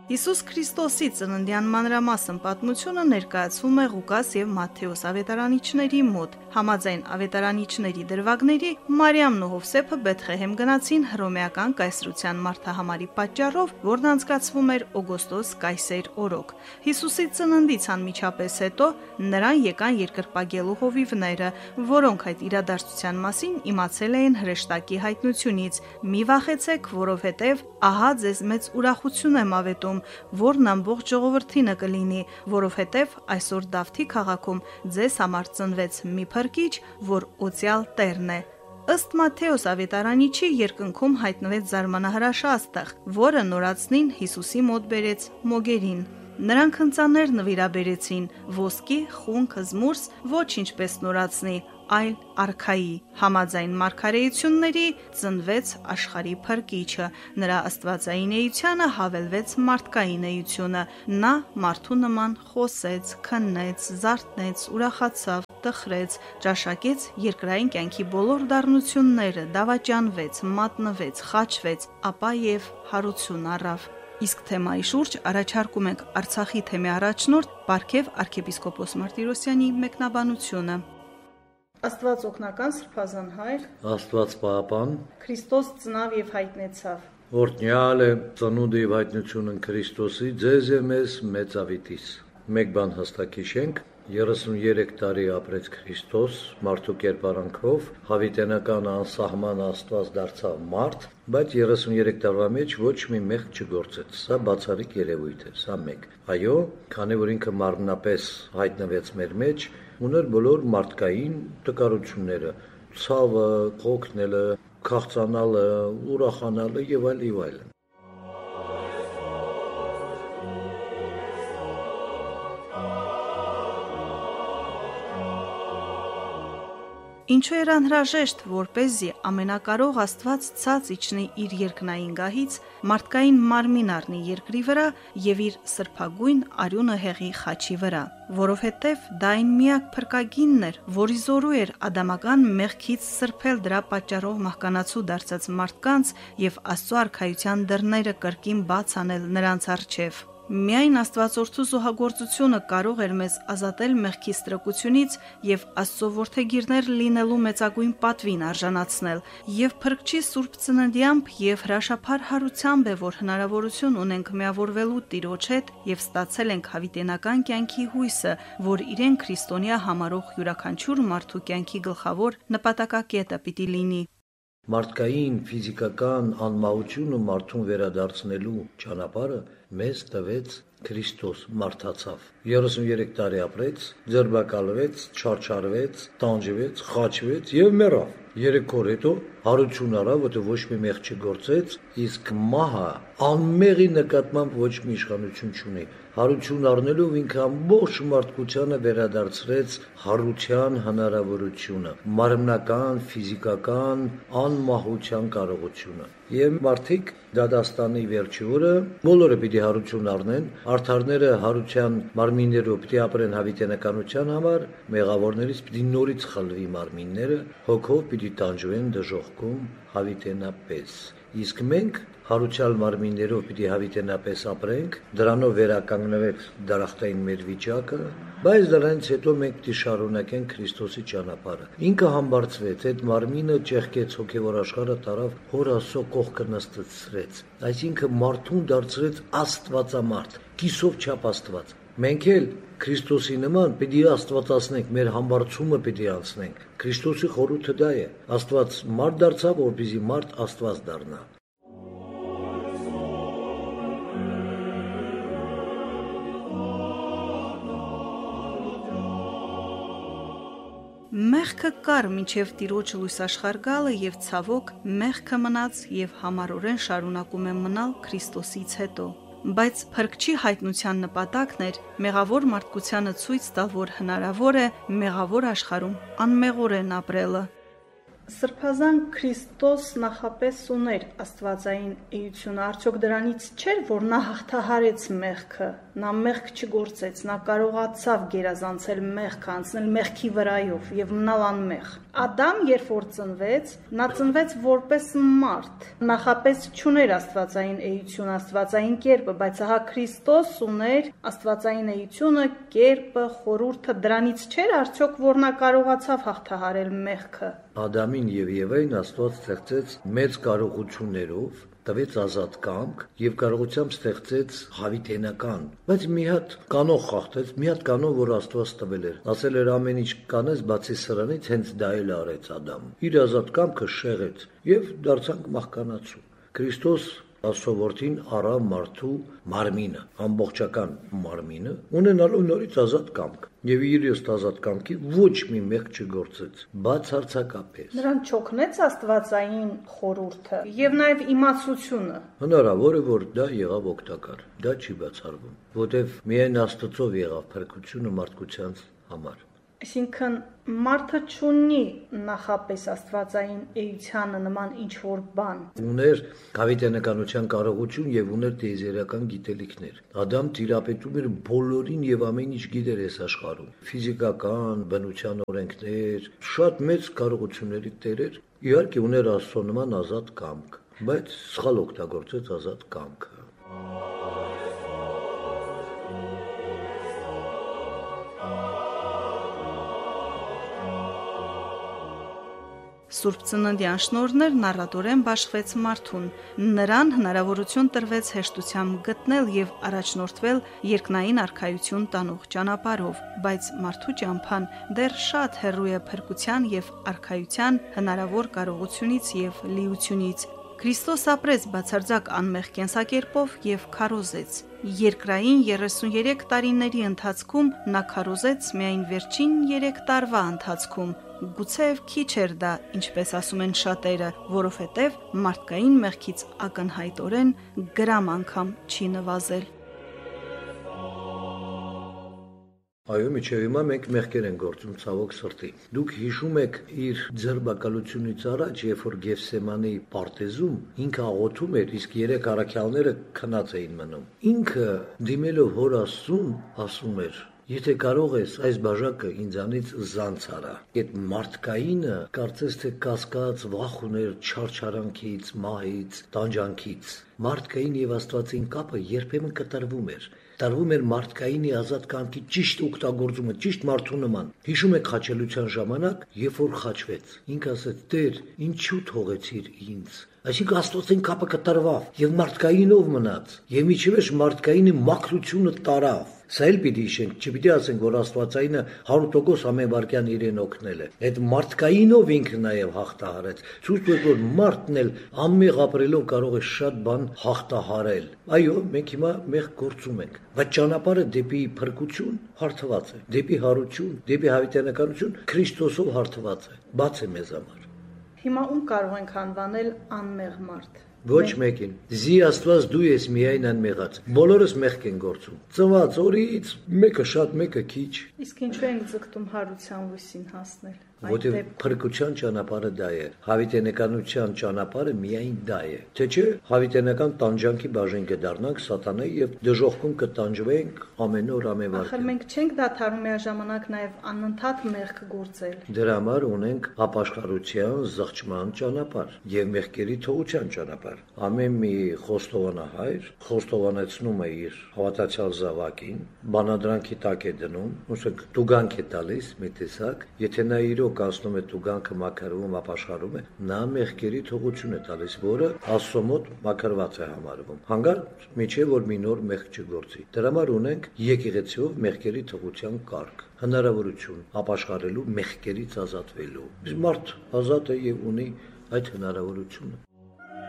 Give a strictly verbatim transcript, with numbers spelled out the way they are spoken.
Հիսուս Քրիստոսի ծննդյան մանրամասն պատմությունը ներկայացվում է Ղուկաս և Մատթեոս ավետարանիչների մոտ։ Համաձայն ավետարանիչների դրվագների Մարիամն ու Հովսեփը Բեթղեհեմ գնացին հռոմեական կայսրության մարդահամարի պատճառով, որն անցկացվում էր օգոստոս կայսեր օրոք։ Հիսուսի ծննդից անմիջապես հետո նրան եկան երկրպագելու հովիվները, որոնք այդ իրադարձության մասին իմացել էին հրեշտակի հայտնությունից։ Մի վախեցեք, որովհետև ահա ձեզ մեծ ուրախություն եմ ավետում, որն ամբողջ ժողովրդինը կլինի, որովհետև այսօր Դավթի քաղաքում ձեզ համար ծնվեց մի փրկիչ, որ օծյալ Տերն է։ Ըստ Մատթեոս ավետարանիչի երկնքում հայտնվեց զարմանահրաշ աստղ, որը նորածնին Հիսուսի մոտ բերեց մոգերին։ Նրանք հնծաներ նվիրաբերեցին, ոսկի, խունկ, զմուրս, ոչ ինչպես նորածնի, այլ արքայի։ Համաձայն մարգարեությունների ծնվեց աշխարհի փրկիչը, նրա աստվածային էությանը հավելվեց մարդկային էությունը։ Նա մարդու նման խոսեց, քննեց, զարթնեց, ուրախացավ, տխրեց, ճաշակեց երկրային կյանքի բոլոր դառնությունները, դավաճանվեց, մատնվեց, խաչվեց, ապա եւ հարություն առավ։ Իսկ թեմայի շուրջ առաջարկում ենք Արցախի թեմի առաջնորդ Պարքև arczepiskopos Martirosyan-ի մեկնաբանությունը։ Աստված օգնական սրբազան հայր, Աստված պահապան, Քրիստոս ծնավ եւ հայտնեցավ։ Օրհնյալ է ծնունդը եւ հայտնությունն Քրիստոսի, ձեզ եւ մեզ մեծավիտիս։ Մեկ բան հստակիշենք, երեսունյերեք տարի ապրեց Քրիստոս, մարդու կերպարանքով, հավիտենական անսահման Աստված դարձավ մարդ, բայց երեսունյերեք տարվա մեջ ոչ մի մեղք չգործեց։ Սա բացառիկ երևույթ է, սա մեկ։ Այո, քանի որ ինքը մարմնապես հայտնվեց մեր մեջ, ուներ բոլոր մարդկային տկարությունները, ցավը, ողոքնելը, քաղցանալը, ուրախանալը եւ այլ եւ այլն։ Ինչու էր անհրաժեշտ, որպեսզի ամենակարող Աստված ցած իջնի իր երկնային գահից, մարդկային մարմին առնի երկրի վրա եւ իր սրբագույն արյունը հեղի խաչի վրա, որովհետեւ դա այն միակ փրկագինն էր, որի զորու էր ադամական մեղքից սրբել դրա պատճառով մահկանացու դարձած մարդկանց եւ Աստծո արքայության դռները կրկին բաց անել նրանց առջև։ Միայն Աստվածորդու զոհագործությունը կարող էր մեզ ազատել մեղքի ստրկությունից եւ Աստծո որդեգիրներ լինելու մեծագույն պատվին արժանացնել, եւ Փրկչի Սուրբ Ծննդյամբ եւ հրաշափառ հարությամբ է, որ հնարավորություն ունենք միավորվելու Տիրոջ հետ եւ ստացել ենք հավիտենական կյանքի հույսը, որ իրեն քրիստոնյա համարող յուրաքանչյուր մարդու կյանքի գլխավոր նպատակակետը պիտի լինի։ Մարդկային ֆիզիկական անմահությունը մարդուն վերադարձնելու ճանապարհը մեզ տվեց Քրիստոս, մարդացավ։ երեսունյերեք տարի ապրեց, ձերբակալվեց, չարչարվեց, տանջվեց, խաչվեց եւ մեռավ։ Երեք օր հետո հարություն առավ, որտեղ ոչ մի մեղք չգործեց, իսկ մահը անմեղի նկատմամբ ոչ մի իշխանություն չունի։ Հարություն առնելով ինքը ամբողջ մարդկությանը վերադարձրեց հարության հնարավորությունը, մարմնական, ֆիզիկական անմահության կարողությունը։ Եվ մարդիկ դադաստանի վերջի օրը բոլորը պիտի հարություն առնեն, արդարները հարության մարմիններով պիտի ապրեն հավիտենականության համար, մեղավորներից պիտի նորից խլվի մարմինները, հոգով պիտի տանջվեն դժոխքում հավիտենապես։ Իսկ մենք հարության մարմիններով պիտի հավիտենապես ապրենք, դրանով վերականգնվեց դարախտային մեր վիճակը, բայց դրանից հետո մենք պիտի շարունակենք Քրիստոսի ճանապարհը։ Ինքը համբարձվեց, այդ մարմինը ճեղքեց, հոգևոր աշխարհը տարավ, Հոր Աստծո կողքը նստեցրեց։ Այսինքն մարդուն դարձրեց աստվածամարդ, կիսով չափ Աստված։ Մենք էլ Քրիստոսի նման պիտի աստվածացնենք, մեր համբարձումը պիտի անցնենք։ Քրիստոսի խորհուրդը դա է։ Աստված մարդ դարձավ, որպեսզի մարդ Աստված դառնա։ Մեղքը կար մինչև Տիրոջ լույս աշխարհ գալը եւ ցավոք մեղքը մնաց եւ համառորեն շարունակում է մնալ Քրիստոսից հետո։ Բայց Փրկչի հայտնության նպատակն էր մեղավոր մարդկությանը ցույց տալ, որ հնարավոր է մեղավոր աշխարհում անմեղորեն ապրելը։ Սրբազան Քրիստոս նախապես ուներ աստվածային էությունը, արդյոք դրանից չէր, որ նա հաղթահարեց մեղքը, նա մեղք չգործեց, նա կարողացավ գերազանցել մեղքը, անցնել մեղքի վրայով եւ մնալ անմեղ։ Ադամ, երբ որ ծնվեց, նա ծնվեց որպես մարդ, նախապես չուներ աստվածային էություն, աստվածային կերպը, բայց ահա Քրիստոս ուներ աստվածային էությունը, կերպը, խորհուրդը, դրանից չէր արդյոք, որ նա կարողացավ հաղթահարել մեղքը։ Ադամին եւ Եվային Աստված ստեղծեց մեծ կարողություններով, տվեց ազատ կամք եւ կարողությամբ ստեղծեց հավիտենական, բայց մի հատ կանոն խախտեց, մի հատ կանոն, որ Աստված տվել էր։ Ասել էր ամեն ինչ կանես, բացի սրանից, հենց դա էլ արեց Ադամը։ Իր ազատ կամքը շեղեց եւ դարձանք մահկանացու։ Քրիստոս Աստծո որդին առավ մարդու մարմինը, ամբողջական մարմինը, ունենալու նորից ազատ կամք։ Եվ իր ըստ ազատ կամքի ոչ մի մեղք չգործեց, բացարձակապես։ Նրան չօգնեց աստվածային խորհուրդը եւ նաեւ իմացությունը։ Հնարավոր է, որ դա եղավ օգտակար, դա չի բացառվում, որտեվ միայն Աստծով եղավ փրկությունը մարդկության համար։ Այսինքն մարդը չունի նախապես աստվածային էությանը նման ինչ-որ բան։ Ուներ հավիտենականության կարողություն եւ ուներ տիեզերական գիտելիքներ։ Ադամ տիրապետում էր բոլորին եւ ամեն ինչ գիտեր այս աշխարհում։ Ֆիզիկական, բնության օրենքներ, շատ մեծ կարողությունների տեր էր։ Իհարկե ուներ Աստծո նման ազատ կամք, բայց սխալ օգտագործեց ազատ կամքը։ Սուրբ Ծննդյան շնորհներն առատորեն բաշխվեց մարդուն, նրան հնարավորություն տրվեց հեշտությամբ գտնել եւ առաջնորդվել երկնային արքայություն տանող ճանապարհով, բայց մարդու ճամփան դեռ շատ հեռու է փրկության եւ արքայության հնարավոր կարողությունից եւ լիությունից։ Քրիստոս ապրեց բացարձակ անմեղ կենսակերպով եւ քարոզեց։ Երկրային երեսուներեք տարիների ընթացքում նա քարոզեց միայն վերջին երեք տարվա ընթացքում։ Գուցեև քիչ էր դա, ինչպես ասում են շատերը, որովհետև մարդկային մեղքից ակնհայտորեն գրամ անգամ չի նվազել։ Այո, միջև հիմա մենք մեղքեր են գործում ցավոք սրտի։ Դուք հիշում եք իր ձերբակալությունից առաջ, երբ որ Գեֆսեմանի պարտեզում ինքը աղոթում էր, իսկ երեք առաքյալները քնած էին մնում։ Ինքը դիմելով Հոր Աստծուն ասում էր. Եթե կարող ես, այս բաժակը ինձանից զանց արա։ Այդ մարդկայինը կարծես թե կասկած վախ ուներ չարչարանքից, մահից, տանջանքից։ Մարդկային եւ Աստվածային կապը երբեմն կտրվում էր։ Տարվում էր մարդկայինի ազատ կամքի ճիշտ օգտագործումը, ճիշտ մարդու նման։ Հիշում եք խաչելության ժամանակ, երբ որ խաչվեց, ինքը ասեց. «Տեր, ինչու թողեցիր ինձ»։ Այսինքն Աստծոյին կապը կտրվավ եւ մարդկայինով մնաց։ Եվ միջևեջ մարդկայինի մաքրությունը տարավ։ Սա էլ պիտի հիշենք, չպիտի ասենք, որ Աստվածայինը հարյուր տոկոս ամեն վարքյան իրեն օգնել է։ Այդ մարդկայինով ինքը նաև հաղթահարեց։ Ցույց տուր, որ մարդն էլ անմեղ ապրելով կարող է շատ բան հաղթահարել։ Այո, մենք հիմա մեղ գործում ենք, բայց ճանապարհը դեպի փրկություն հարթված է, դեպի հարություն, դեպի հավիտենականություն Քրիստոսով հարթված է։ Բաց է մեզ համար։ Հիմա ում կարող ենք անվանել անմեղ մարդ։ Ոչ մեկին։ Զի Աստված դու ես միայն անմեղած։ Բոլորս մեղք են գործում։ Ծնված օրից մեկը շատ, մեկը քիչ։ Իսկ ինչու ենք ձգտում հարության լույսին հասնել։ Որտեղ փրկության ճանապարհը դա է, հավիտենականության ճանապարհը միայն դա է։ Թե չէ, հավիտենական տանջանքի բաժին կդառնանք սատանայի եւ դժոխքում կտանջվենք ամեն օր ամեն վարք։ Ախր մենք չենք դադարում միաժամանակ նաեւ անընդհատ մեղք գործել։ Դրա համար ունենք ապաշխարության, զղջման ճանապարհ եւ մեղքերի թողության ճանապարհ։ Ամեն մի խոստովանահայր խոստովանեցնում է իր հավատացյալ զավակին, բանադրանքի տակ է դնում, ուսեք տուգանք է տալիս մի տեսակ, եթե նա իրոք անցնում է տուգանքը մաքրվում, ապաշխարում է, նա մեղքերի թողություն է տալիս, որը Աստծո մոտ մաքրված է համարվում։ Հանգարտ միջև որ մի նոր մեղք չգործի։ Դրա համար ունենք եկեղեցիով մեղքերի թողության կարգ, հնարավորություն ապաշխարելու, մեղքերից ազատվելու։ Մարդ ազատ է եւ ունի այդ հնարավորությունը։